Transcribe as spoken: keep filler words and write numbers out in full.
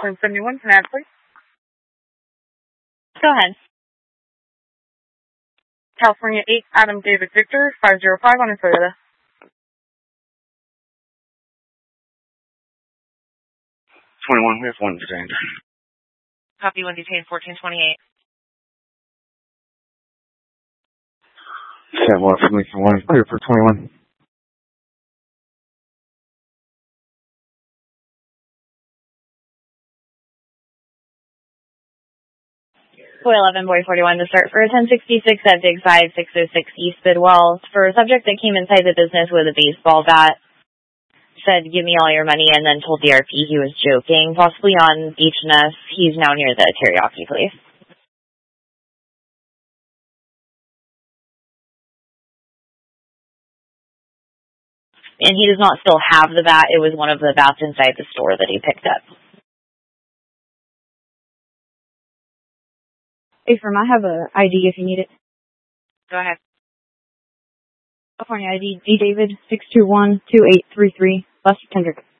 one seventy-one, can I add, please? Go ahead. California eight, Adam David Victor, five zero five on a Toyota. twenty-one, we have one detained. Copy, one detained, fourteen twenty-eight. Sam one from Lincoln one, clear for twenty-one. Boy eleven, boy forty-one to start for ten sixty-six at Dig five, six oh six East Bidwell. For a subject that came inside the business with a baseball bat, said, give me all your money, and then told D R P he was joking, possibly on H and S. He's now near the Teriyaki place. And he does not still have the bat. It was one of the bats inside the store that he picked up. Hey, firm, I have a I D if you need it. Go ahead. California I D, D David, six two one, two eight three three, Buster Kendrick.